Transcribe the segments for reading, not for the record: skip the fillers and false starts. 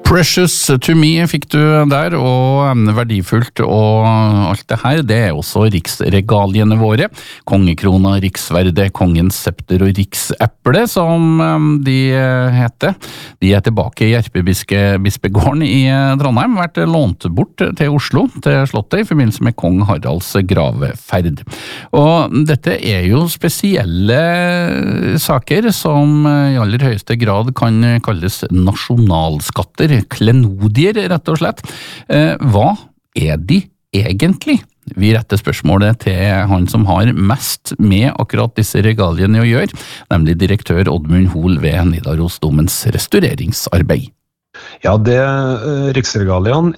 Precious to me fikk du der, og verdifullt og alt det her, det også riksregaliene våre. Kongekrona, riksverde, kongens septer og rikseple, som de heter. De tilbake i Erpebispegården i Trondheim, vært lånt bort til Oslo, til slottet, i forbindelse med kong Haralds graveferd. Og dette jo spesielle saker som i aller høyeste grad kan kalles nasjonalskatter, klenodier, rett og slett. Hva de egentlig? Vi retter spørsmålet til han som har mest med akkurat disse regaliene å gjøre, nemlig direktør Oddmund Hoel ved Nidarosdomens restaureringsarbeid. Ja, riksregaliene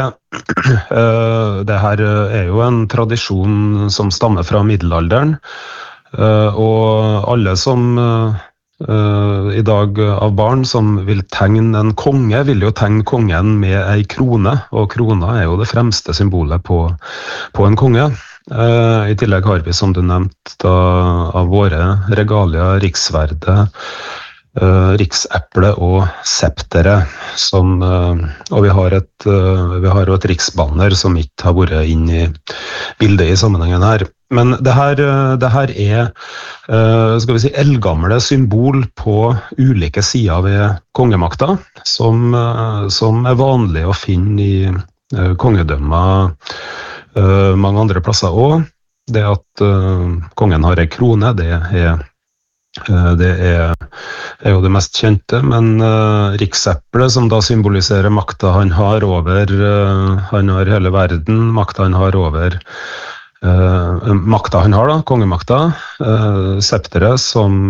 det her jo en tradisjon som stammer fra middelalderen, og alle som i dag av barn som vil tegne en konge, vil jo tegne kongen med ei krone, og krona jo det fremste symbolet på en konge. I tillegg har vi, som du nevnte, av våre regalier, riksverde, rikseple og septere, og vi har jo et riksbanner som ikke har vært inn i bildet i sammenhengen her. Men det her skal vi si, eldgamle symbol på ulike sider ved kongemakta, som vanlig å finne i kongedømmer mange andre plasser også. Det at kongen har en krone, det jo det mest kjente, men rikseple, som da symboliserer makta han har hele verden, makta han har over makta han har da, kongemakta, septere som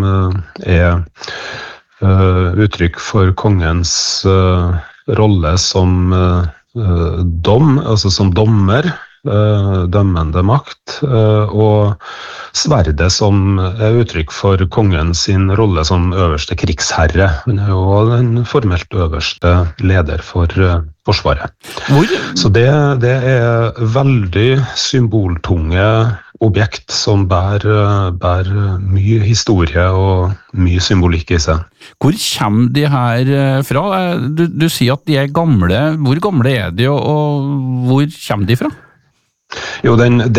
uttrykk for kongens rolle som altså som dommer, dømmende makt, og sverdet som uttrykk for kongens sin rolle som øverste krigsherre. Han jo den formelt øverste leder for forsvaret. Så det veldig symboltunge objekt som bærer mye historie og mye symbolikk i seg. Hvor kommer de her fra? Du sier at de gamle. Hvor gamle de, og hvor kommer de fra? Jo,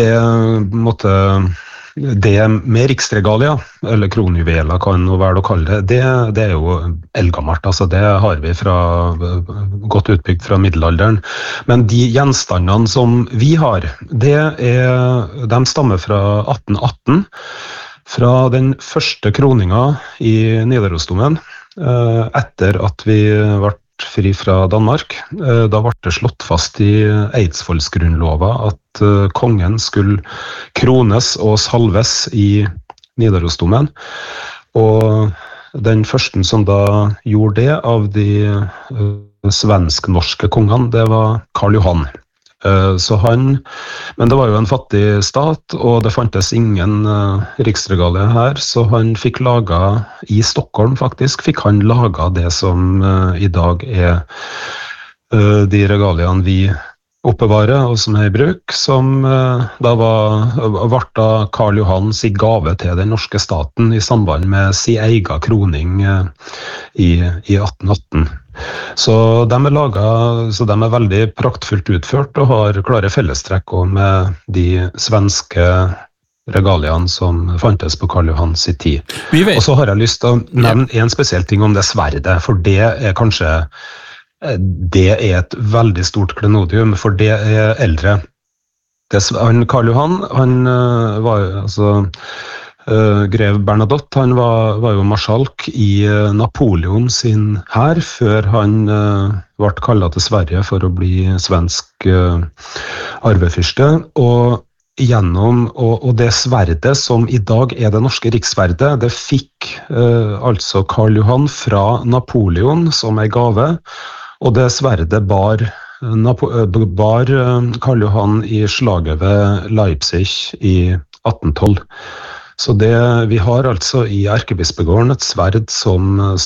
det med riksregalia, eller kronjuveler kan jo være å kalle det jo eldgammelt, altså det har vi godt utbygd fra middelalderen. Men de gjenstandene som vi har, de stammer fra 1818, fra den første kroninga i Nidarosdomen, etter at vi ble fri fra Danmark. Da ble det slått fast i Eidsvollsgrunnlova at kongen skulle krones og salves i Nidarosdomen. Og den første som da gjorde det av de svensk-norske kongene, det var Karl Johan. Men det var jo en fattig stat, og det fantes ingen riksregalie her, så han fikk laget, i Stockholm faktisk, fikk han laget det som i dag de regaliene vi oppbevarer, og som i bruk, som da ble Karl Johan sin gave til den norske staten i samband med sin egen kroning i 1818. Så de veldig praktfullt utført og har klare fellestrekk med de svenske regaliene som fantes på Karl Johans tid. Og så har jeg lyst til å nevne en spesiell ting om det sverdet, for det kanskje et veldig stort klenodium, for det eldre. Karl Johan, han var grev Bernadotte, han var jo marskalk i Napoleon sin hær, før han ble kallet til Sverige for å bli svensk arvefyrste, og det sverdet som i dag det norske riksverdet, det fikk altså Karl Johan fra Napoleon som en gave, og det sverdet bar Karl Johan i slaget ved Leipzig i 1812. Så vi har altså i Erkebispegården et sverd som